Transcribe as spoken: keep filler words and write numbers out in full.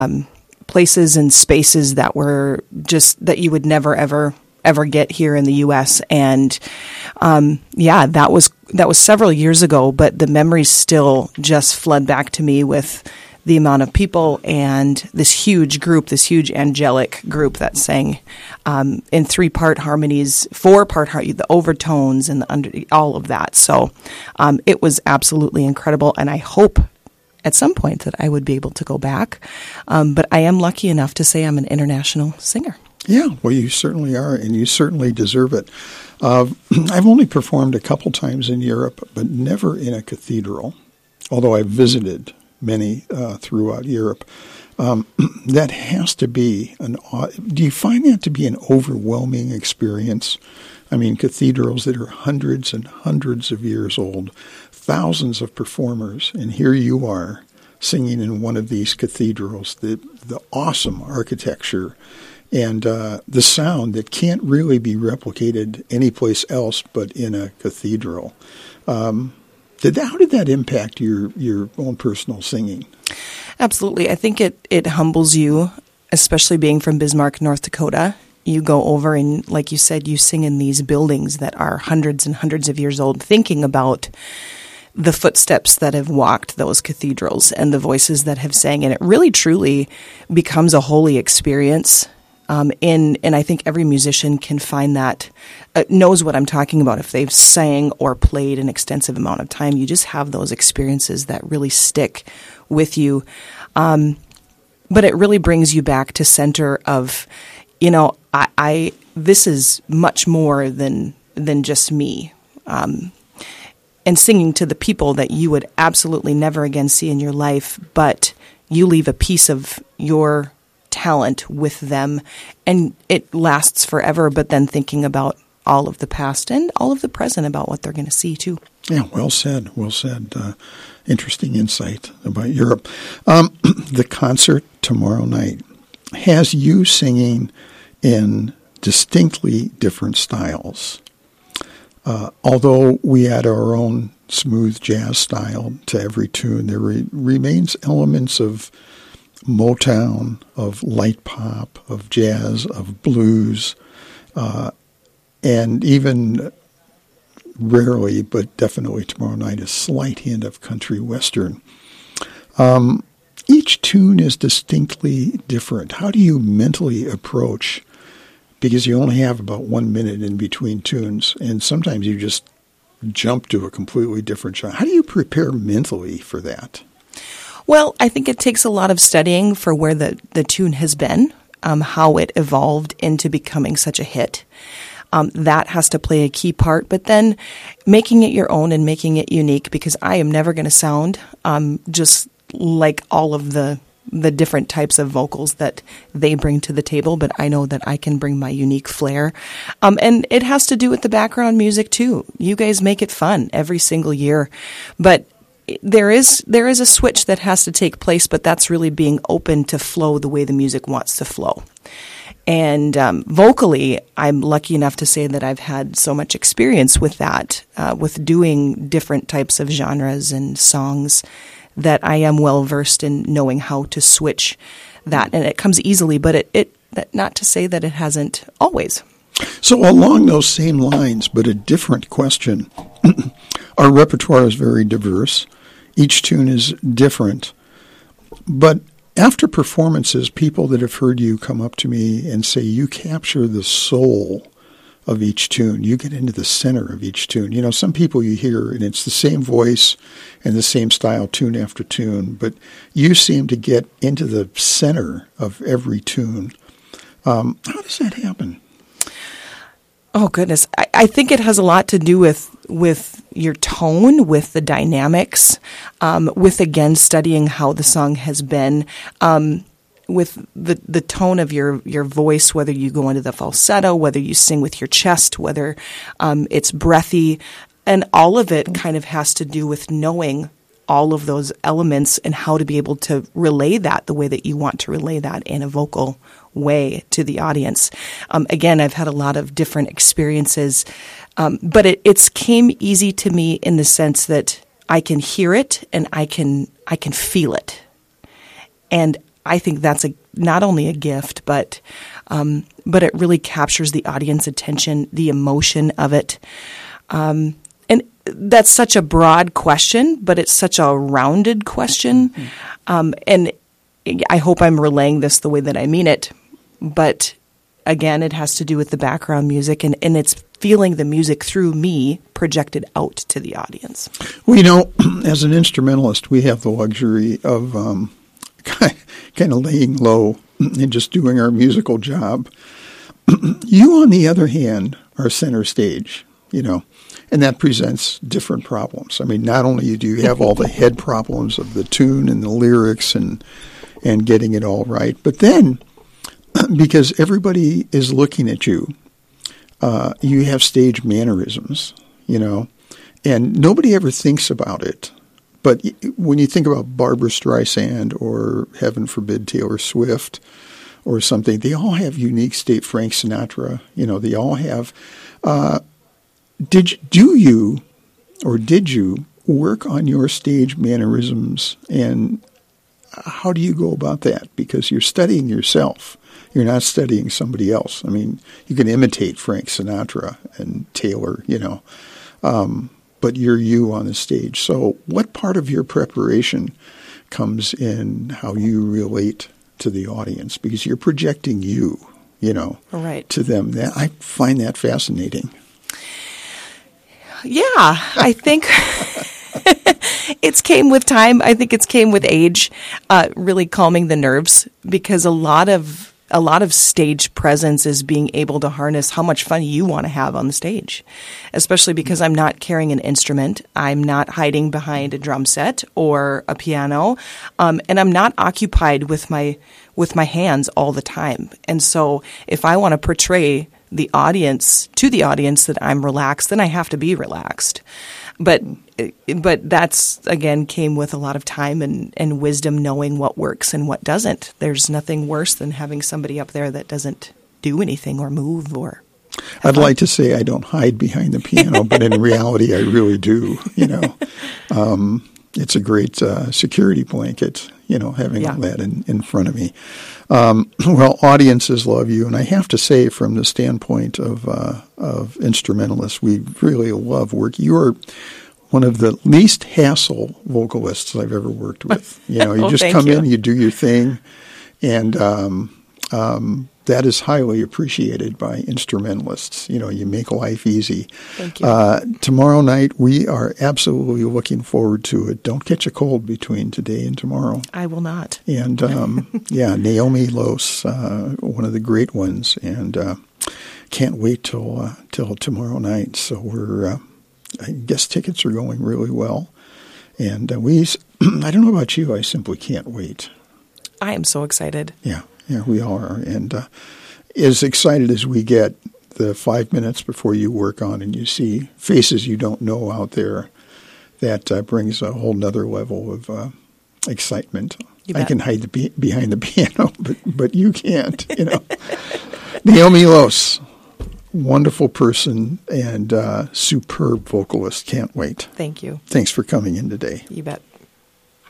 places and spaces that were just that you would never ever ever get here in the U S And um, yeah, that was that was several years ago, but the memories still just flood back to me with the amount of people and this huge group, this huge angelic group that sang um, in three-part harmonies, four-part harmonies, the overtones and the under, all of that. So um, it was absolutely incredible, and I hope at some point that I would be able to go back. Um, but I am lucky enough to say I'm an international singer. Yeah, well, you certainly are, and you certainly deserve it. Uh, I've only performed a couple times in Europe, but never in a cathedral, although I've visited many uh, throughout Europe. Um, that has to be an. Do you find that to be an overwhelming experience? I mean, cathedrals that are hundreds and hundreds of years old, thousands of performers, and here you are singing in one of these cathedrals. The the awesome architecture and uh, the sound that can't really be replicated anyplace else but in a cathedral. Um, Did that, how did that impact your, your own personal singing? Absolutely. I think it, it humbles you, especially being from Bismarck, North Dakota. You go over and, like you said, you sing in these buildings that are hundreds and hundreds of years old, thinking about the footsteps that have walked those cathedrals and the voices that have sang. And it really, truly becomes a holy experience. Um, in, and I think every musician can find that, uh, knows what I'm talking about. If they've sang or played an extensive amount of time, you just have those experiences that really stick with you. Um, but it really brings you back to center of, you know, I, I this is much more than than just me. Um, and singing to the people that you would absolutely never again see in your life, but you leave a piece of your talent with them, and it lasts forever, but then thinking about all of the past and all of the present about what they're going to see too. Yeah, well said, well said. Uh, interesting insight about Europe. Um, the concert tomorrow night has you singing in distinctly different styles. Uh, although we add our own smooth jazz style to every tune, there re- remains elements of Motown, of light pop, of jazz, of blues, uh, and even rarely, but definitely tomorrow night, a slight hint of country western. Um, each tune is distinctly different. How do you mentally approach, because you only have about one minute in between tunes, and sometimes you just jump to a completely different genre. How do you prepare mentally for that? Well, I think it takes a lot of studying for where the, the tune has been, um, how it evolved into becoming such a hit. Um, that has to play a key part, but then making it your own and making it unique, because I am never going to sound um, just like all of the the different types of vocals that they bring to the table, but I know that I can bring my unique flair. Um, and it has to do with the background music too. You guys make it fun every single year, but there is there is a switch that has to take place, but that's really being open to flow the way the music wants to flow. And um, vocally, I'm lucky enough to say that I've had so much experience with that, uh, with doing different types of genres and songs, that I am well versed in knowing how to switch that. And it comes easily, but it, it that, not to say that it hasn't always. So along those same lines, but a different question, our repertoire is very diverse. Each tune is different. But after performances, people that have heard you come up to me and say you capture the soul of each tune. You get into the center of each tune. You know, some people you hear, and it's the same voice and the same style tune after tune, but you seem to get into the center of every tune. Um, how does that happen? Oh, goodness. I, I think it has a lot to do with with your tone, with the dynamics, um, with, again, studying how the song has been, um, with the, the tone of your, your voice, whether you go into the falsetto, whether you sing with your chest, whether um, it's breathy. And all of it kind of has to do with knowing all of those elements and how to be able to relay that the way that you want to relay that in a vocal way to the audience. Um, again, I've had a lot of different experiences, um, but it it's came easy to me in the sense that I can hear it and I can I can feel it. And I think that's a not only a gift, but um, but it really captures the audience attention, the emotion of it. Um, and that's such a broad question, but it's such a rounded question. Mm-hmm. Um, and I hope I'm relaying this the way that I mean it. But again, it has to do with the background music, and, and it's feeling the music through me projected out to the audience. Well, you know, as an instrumentalist, we have the luxury of um, kind of laying low and just doing our musical job. You, on the other hand, are center stage, you know, and that presents different problems. I mean, not only do you have all the head problems of the tune and the lyrics and and getting it all right, but then because everybody is looking at you, uh, you have stage mannerisms, you know, and nobody ever thinks about it. But when you think about Barbra Streisand or, heaven forbid, Taylor Swift or something, they all have unique state. Frank Sinatra, you know, they all have. Uh, did do you or did you work on your stage mannerisms, and how do you go about that? Because you're studying yourself. You're not studying somebody else. I mean, you can imitate Frank Sinatra and Taylor, you know, um, but you're you on the stage. So what part of your preparation comes in how you relate to the audience? Because you're projecting you, you know, right. to them. That, I find that fascinating. Yeah, I think it's came with time. I think it's came with age, uh, really calming the nerves, because a lot of a lot of stage presence is being able to harness how much fun you want to have on the stage, especially because I'm not carrying an instrument. I'm not hiding behind a drum set or a piano, um, and I'm not occupied with my with my hands all the time. And so if I want to portray the audience to the audience that I'm relaxed, then I have to be relaxed. But but that's, again, came with a lot of time and, and wisdom, knowing what works and what doesn't. There's nothing worse than having somebody up there that doesn't do anything or move or I'd fun. like to say I don't hide behind the piano, but in reality I really do, you know. Um, it's a great uh, security blanket, you know, having yeah. all that in, in front of me. Um, well, audiences love you, and I have to say, from the standpoint of uh, of instrumentalists, we really love work. You are one of the least hassle vocalists I've ever worked with. You know, you oh, just thank come you. in, you do your thing, and um, um, that is highly appreciated by instrumentalists. You know, you make life easy. Thank you. Uh, tomorrow night, we are absolutely looking forward to it. Don't catch a cold between today and tomorrow. I will not. And, um, yeah, Naomi Los, uh, one of the great ones, and uh, can't wait till uh, till tomorrow night. So we're, uh, I guess tickets are going really well. And uh, we, I don't know about you, I simply can't wait. I am so excited. Yeah. Yeah, we are. And uh, as excited as we get the five minutes before you work on and you see faces you don't know out there, that uh, brings a whole nother level of uh, excitement. I can hide the be- behind the piano, but, but you can't, you know. Naomi Los, wonderful person and uh, superb vocalist. Can't wait. Thank you. Thanks for coming in today. You bet.